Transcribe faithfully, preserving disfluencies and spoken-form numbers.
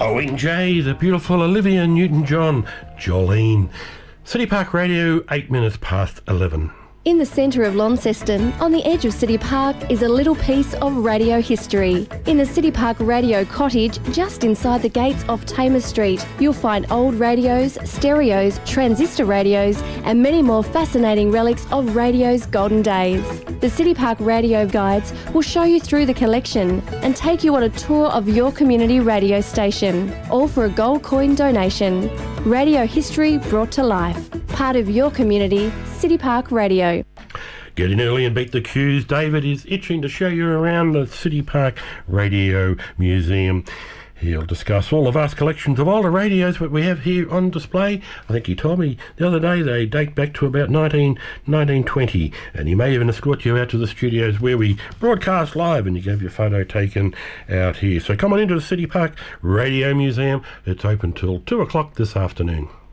Owen J, the beautiful Olivia Newton-John, Jolene. City Park Radio, eight minutes past eleven. In the centre of Launceston, on the edge of City Park, is a little piece of radio history. In the City Park Radio Cottage, just inside the gates off Tamer Street, you'll find old radios, stereos, transistor radios, and many more fascinating relics of radio's golden days. The City Park Radio Guides will show you through the collection and take you on a tour of your community radio station, all for a gold coin donation. Radio history brought to life. Part of your community, City Park Radio. Get in early and beat the queues. David is itching to show you around the City Park Radio Museum. He'll discuss all the vast collections of older radios that we have here on display. I think he told me the other day they date back to about nineteen, nineteen twenty, and he may even escort you out to the studios where we broadcast live and you can have your photo taken out here. So come on into the City Park Radio Museum. It's open till two o'clock this afternoon.